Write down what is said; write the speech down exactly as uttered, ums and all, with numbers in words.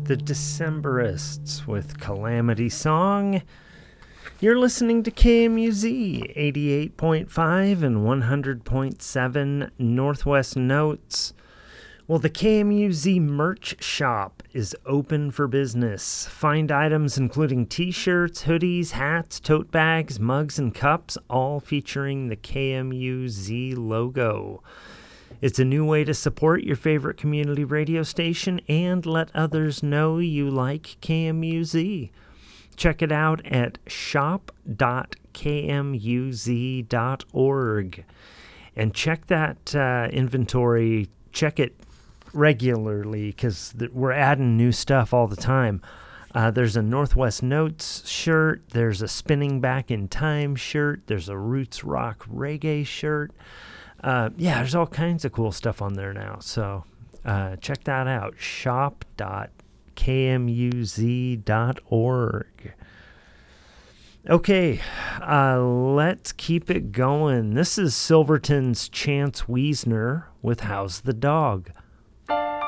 the Decemberists with Calamity Song. You're listening to K M U Z eighty-eight point five and one hundred point seven Northwest Notes. Well, the K M U Z merch shop is open for business. Find items including t-shirts, hoodies, hats, tote bags, mugs, and cups, all featuring the K M U Z logo. It's a new way to support your favorite community radio station and let others know you like K M U Z. Check it out at shop dot k m u z dot org. And check that uh, inventory. Check it regularly because th- we're adding new stuff all the time. Uh, there's a Northwest Notes shirt. There's a Spinning Back in Time shirt. There's a Roots Rock Reggae shirt. Uh, yeah, there's all kinds of cool stuff on there now. So uh, check that out. shop dot k m u z dot org. Okay, uh, let's keep it going. This is Silverton's Chance Wiesner with How's the Dog?